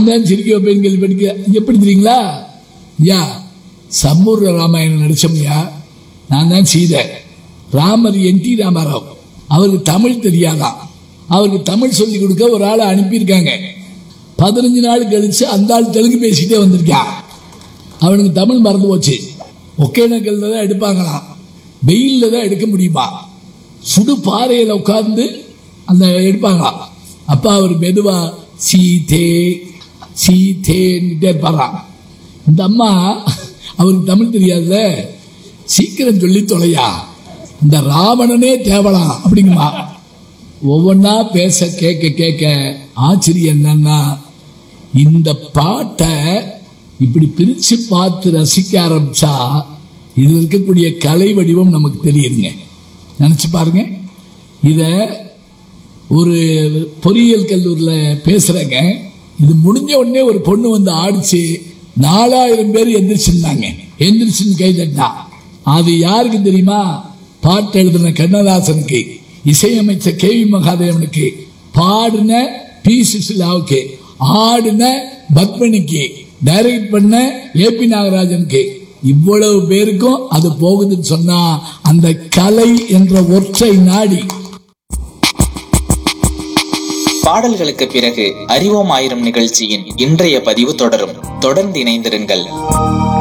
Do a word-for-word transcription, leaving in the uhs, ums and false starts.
நான் தான் சிரிக்க வைப்பேன் கேள்வி படிக்க எப்படி தெரியுங்களா? யா சம்பூர்ண ராமாயணம் நடிச்சோம்யா, நான் தான் சீதை. ராமர் என் டி ராமாராவ், அவருக்கு தமிழ் தெரியாதான். அவருக்கு தமிழ் சொல்லி கொடுக்க ஒரு ஆளை அனுப்பியிருக்காங்க. பதினஞ்சு நாள் கழிச்சு அந்த ஆள் தெலுங்கு பேசிக்கிட்டே வந்திருக்கான். அவனுக்கு தமிழ் மறந்து போச்சு. ஒகேனக்கல்ல தான் எடுப்பாங்களாம், வெயில்ல தான் எடுக்க முடியுமா, சுடு பாறையில உட்கார்ந்து அந்த எடுப்பாங்களாம். அப்ப அவர் மெதுவா சீதே சீதேன்னுட்டே இருப்பாராம். இந்த அம்மா அவருக்கு தமிழ் தெரியாதுல, சீக்கிரம் சொல்லி தொலையா, இந்த ராவணனே தேவலாம் அப்படிங்குமா. ஒவ்வொன்னா பேச கேட்க கேட்க ஆச்சரியம் என்னன்னா, இந்த பாட்டை இப்படி பிரிச்சு பார்த்து ரசிக்க ஆரம்பிச்சா இது இருக்கக்கூடிய கலை வடிவம் நமக்கு தெரியுதுங்க. நினைச்சு பாருங்க. இத ஒரு பொறியியல் கல்லூரியில் பேசுறேங்க. இது முடிஞ்ச உடனே ஒரு பொண்ணு வந்து ஆடிச்சு, நாலாயிரம் பேர் எந்திரிச்சிருந்தாங்க. எந்திரிச்சுன்னு கை தட்டா. அது யாருக்கு தெரியுமா? பாட்டு எழுதின கண்ணதாசனுக்கு, இசையமைச்ச கே வி மகாதேவனுக்கு, பாடின பி சுசிலாவுக்கு, ஆடின பத்மினிக்கு, டைரக்ட் பண்ண ஏ பி நாகராஜனுக்கு, இவ்வளவு பேருக்கும் அது போகுதுன்னு சொன்னா அந்த கலை என்ற ஒற்றை நாடி. பாடல்களுக்கு பிறகு அறிவோம் ஆயிரம் நிகழ்ச்சியின் இன்றைய பதிவு தொடரும். தொடர்ந்து இணைந்திருங்கள்.